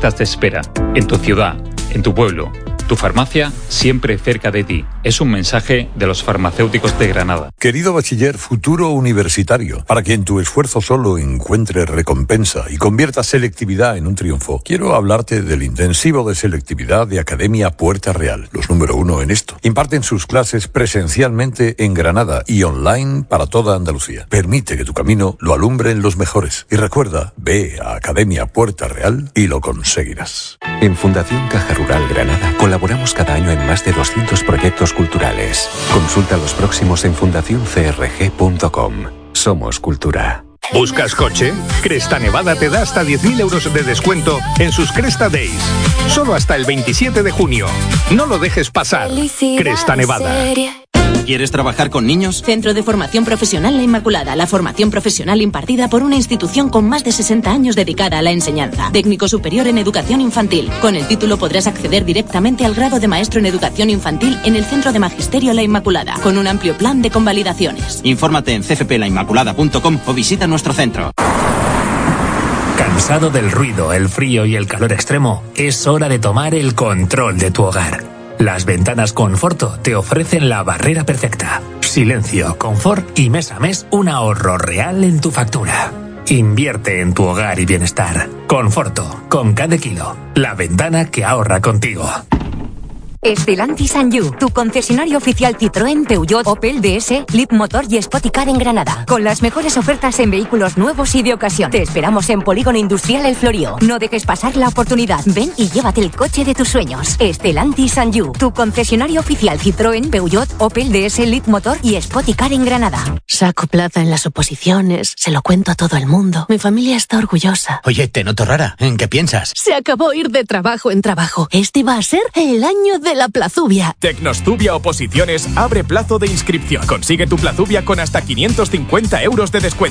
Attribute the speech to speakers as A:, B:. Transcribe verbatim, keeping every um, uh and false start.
A: listas de espera, en tu ciudad, en tu pueblo. Tu farmacia siempre cerca de ti. Es un mensaje de los farmacéuticos de Granada.
B: Querido bachiller, futuro universitario, para que en tu esfuerzo solo encuentres recompensa y conviertas selectividad en un triunfo, quiero hablarte del intensivo de selectividad de Academia Puerta Real, los número uno en esto. Imparten sus clases presencialmente en Granada y online para toda Andalucía. Permite que tu camino lo alumbren los mejores. Y recuerda, ve a Academia Puerta Real y lo conseguirás.
C: En Fundación Caja Rural Granada colaboramos cada año en más de doscientos proyectos culturales. Consulta los próximos en fundación c r g punto com. Somos cultura.
D: ¿Buscas coche? Cresta Nevada te da hasta diez mil euros de descuento en sus Cresta Days. Solo hasta el veintisiete de junio. No lo dejes pasar. Cresta Nevada.
E: ¿Quieres trabajar con niños?
F: Centro de Formación Profesional La Inmaculada. La formación profesional impartida por una institución con más de sesenta años dedicada a la enseñanza. Técnico superior en educación infantil. Con el título podrás acceder directamente al grado de maestro en educación infantil en el Centro de Magisterio La Inmaculada, con un amplio plan de convalidaciones.
E: Infórmate en c f p la inmaculada punto com o visita nuestro centro.
G: ¿Cansado del ruido, el frío y el calor extremo? Es hora de tomar el control de tu hogar. Las ventanas Conforto te ofrecen la barrera perfecta. Silencio, confort y mes a mes un ahorro real en tu factura. Invierte en tu hogar y bienestar. Conforto, con cada kilo. La ventana que ahorra contigo.
H: Stellantis and You, tu concesionario oficial Citroën, Peugeot, Opel, D S, Leapmotor y Spoticar en Granada. Con las mejores ofertas en vehículos nuevos y de ocasión. Te esperamos en Polígono Industrial El Florío. No dejes pasar la oportunidad. Ven y llévate el coche de tus sueños. Stellantis and You, tu concesionario oficial Citroën, Peugeot, Opel, D S, Leapmotor y Spoticar en Granada.
I: Saco plaza en las oposiciones, se lo cuento a todo el mundo. Mi familia está orgullosa.
J: Oye, te noto rara. ¿En qué piensas?
I: Se acabó ir de trabajo en trabajo. Este va a ser el año de la Plazubia.
K: Tecnostubia Oposiciones abre plazo de inscripción. Consigue tu Plazubia con hasta quinientos cincuenta euros de descuento.